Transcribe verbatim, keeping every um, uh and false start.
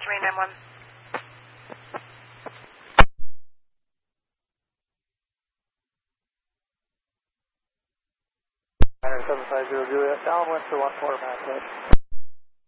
three nine one. nine seven five zero Juliet, downwind for one four, Mass.